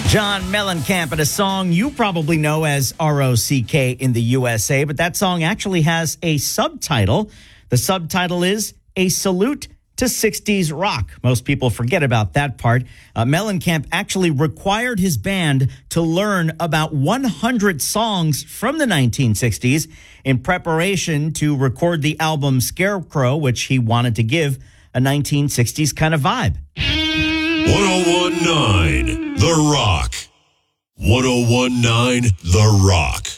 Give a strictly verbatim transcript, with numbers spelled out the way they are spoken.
John Mellencamp and a song you probably know as R O C K in the U S A, but that song actually has a subtitle. The subtitle is A Salute to sixties Rock. Most people forget about that part. Uh, Mellencamp actually required his band to learn about one hundred songs from the nineteen sixties in preparation to record the album Scarecrow, which he wanted to give a nineteen sixties kind of vibe. one oh one point nine The Rock. one oh one point nine The Rock.